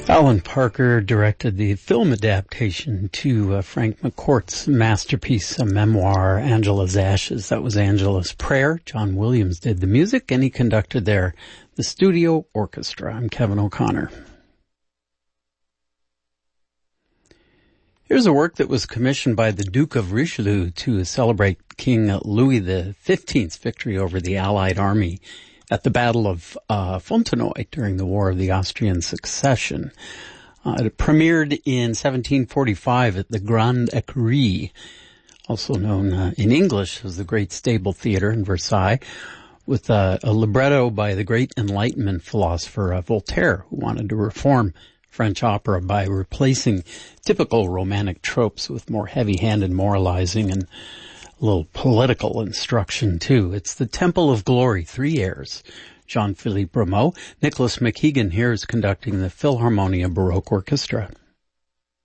Alan Parker directed the film adaptation to Frank McCourt's masterpiece, a memoir, Angela's Ashes. That was Angela's Prayer. John Williams did the music, and he conducted the studio orchestra. I'm Kevin O'Connor. Here's a work that was commissioned by the Duke of Richelieu to celebrate King Louis XV's victory over the Allied army at the Battle of Fontenoy during the War of the Austrian Succession. It premiered in 1745 at the Grande Écurie, also known in English as the Great Stable Theatre in Versailles, with a libretto by the great Enlightenment philosopher Voltaire, who wanted to reform French opera by replacing typical romantic tropes with more heavy-handed moralizing and a little political instruction, too. It's the Temple of Glory, 3 airs. Jean-Philippe Rameau. Nicholas McKeegan here is conducting the Philharmonia Baroque Orchestra.